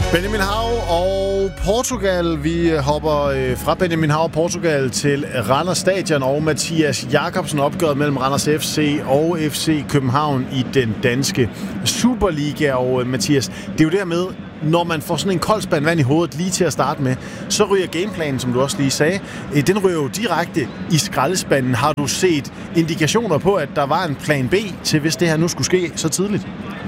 Benjamin Hav og Portugal. Vi hopper fra Benjamin Hav og Portugal til Randers Stadion og Mathias Jakobsen. Opgøret mellem Randers FC og FC København i den danske Superliga. Og Mathias, det er jo dermed, når man får sådan en kold spand vand i hovedet lige til at starte med, så ryger gameplanen, som du også lige sagde, den ryger jo direkte i skraldespanden. Har du set indikationer på, at der var en plan B til, hvis det her nu skulle ske så tidligt?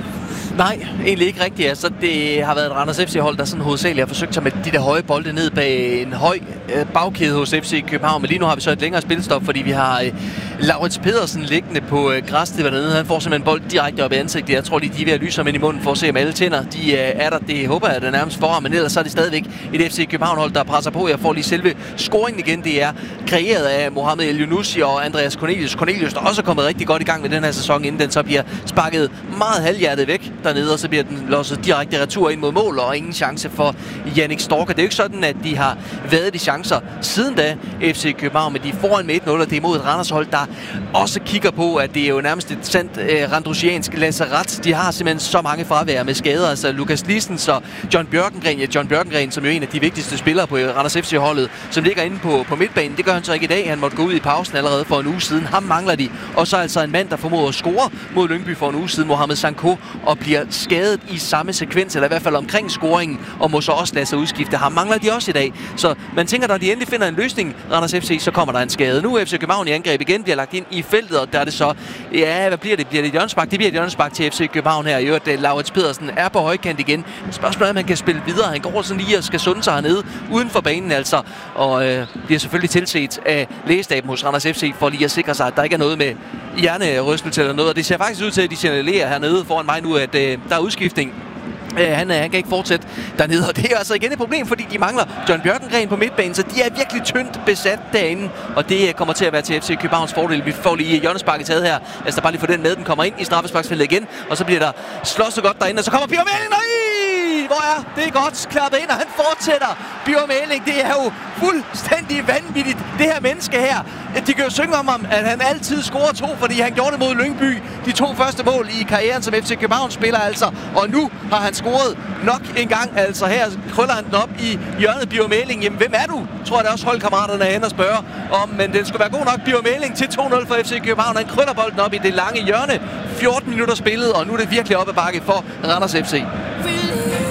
Nej, egentlig ikke rigtigt. Altså, det har været et Randers FC-hold, der sådan hovedsageligt har forsøgt sig med de der høje bolde ned bag en høj bagkæde hos FC København. Men lige nu har vi så et længere spilstop, fordi vi har Laurits Pedersen liggende på græsstæppet dernede. Han får simpelthen bold direkte op i ansigtet. Jeg tror lige, de er ved at lyse ham ind i munden for at se, om alle tænder de er der. Det håber jeg, der nærmest for ham. Men ellers så er det stadigvæk et FC København-hold, der presser på. Jeg får lige selve scoringen igen. Det er kreeret af Mohamed El Younousi og Andreas Cornelius. Cornelius, der også er kommet rigtig godt i gang med den her sæson, inden den så bliver sparket meget halvhjertet væk dernede, og så bliver den losset direkte retur ind mod mål, og ingen chance for Jannik Storker. Det er jo ikke sådan, at de har været de chancer siden da, FC København, men de er foran med 1-0, og det er mod et Randers-hold, der også kigger på, at det er jo nærmest et sandt randrusiansk lazaret. De har simpelthen så mange fravær med skader, altså Lukas Lissens og John Bjørkengren, som jo er en af de vigtigste spillere på Randers FC-holdet, som ligger inde på midtbanen. Det gør han så ikke i dag. Han måtte gå ud i pausen allerede for en uge siden. Ham mangler de. Og så altså en mand, der formåede at score mod Lyngby for en uge siden, Mohamed Sanko, og bliver skadet i samme sekvens, eller i hvert fald omkring scoringen, og må så også lade sig udskifte. Ham mangler de også i dag. Så man tænker, når de endelig finder en løsning, Randers FC, så kommer der en skade. Nu er FC København i angreb igen, bliver lagt ind i feltet, og der er det så, ja, hvad bliver det? Bliver det et hjørnespark? Det bliver et hjørnespark til FC København her. I øvrigt, Laurits Pedersen er på højkant igen. Spørgsmålet er, om han kan spille videre. Han går sådan lige og skal sunde sig hernede uden for banen, altså, og bliver selvfølgelig tilset af lægestaben hos Randers FC for lige at sikre sig, at der ikke er noget med hjernerystelse eller noget. Og det ser faktisk ud til, at de signalerer hernede foran mig nu, at der er udskiftning. Han kan ikke fortsætte dernede, og det er altså igen et problem, fordi de mangler John Bjørkengren på midtbanen, så de er virkelig tyndt besat derinde, og det kommer til at være til FC Københavns fordel. Vi får lige hjørnesparket taget her, altså bare lige få den med, den kommer ind i straffesparksfeltet igen, og så bliver der slås så godt derinde, og så kommer Bjørn Mæling, hvor er det godt klappet ind, og han fortsætter. Bjørn Mæling, det er jo fuldstændig vanvittigt, det her menneske her. De kan jo synge om ham, at han altid scorer 2, fordi han gjorde det mod Lyngby. De 2 første mål i karrieren som FC København spiller altså, og nu har han scoret nok en gang. Altså her krøller han den op i hjørnet. Bjørn Mæling, jamen hvem er du? Tror jeg, det er også holdkammeraterne er hen og spørger om, men den skulle være god nok. Bjørn Mæling til 2-0 for FC København. Han krøller bolden op i det lange hjørne. 14 minutter spillet, og nu er det virkelig op ad bakke for Randers FC.